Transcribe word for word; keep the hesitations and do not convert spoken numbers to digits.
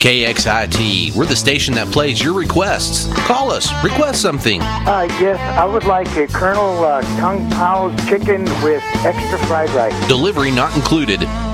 K X I T, we're the station that plays your requests. Call us, request something. Uh, yes, I would like a Colonel uh, Kung Pao chicken with extra fried rice. Delivery not included.